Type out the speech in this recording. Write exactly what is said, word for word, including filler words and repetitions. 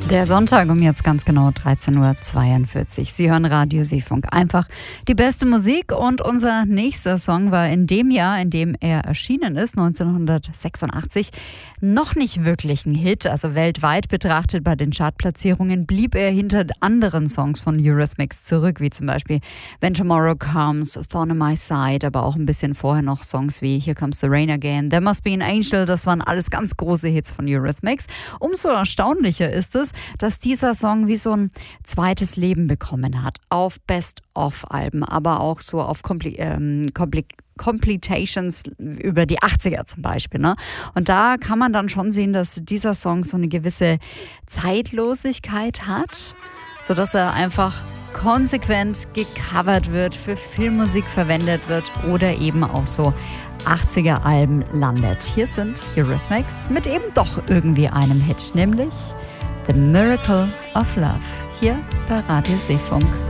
Der Sonntag um jetzt ganz genau dreizehn Uhr zweiundvierzig. Sie hören Radio Seefunk. Einfach die beste Musik, und unser nächster Song war in dem Jahr, in dem er erschienen ist, neunzehnhundertsechsundachtzig, noch nicht wirklich ein Hit. Also weltweit betrachtet bei den Chartplatzierungen blieb er hinter anderen Songs von Eurythmics zurück, wie zum Beispiel When Tomorrow Comes, Thorn in My Side, aber auch ein bisschen vorher noch Songs wie Here Comes the Rain Again, There Must Be an Angel. Das waren alles ganz große Hits von Eurythmics. Umso erstaunlicher ist es, dass dieser Song wie so ein zweites Leben bekommen hat. Auf Best-of-Alben, aber auch so auf Compli- ähm, Compli- Completations über die achtziger zum Beispiel. Ne? Und da kann man dann schon sehen, dass dieser Song so eine gewisse Zeitlosigkeit hat, sodass er einfach konsequent gecovert wird, für Filmmusik verwendet wird oder eben auf so achtziger-Alben landet. Hier sind Eurythmics mit eben doch irgendwie einem Hit, nämlich The Miracle of Love, hier bei Radio Seefunk.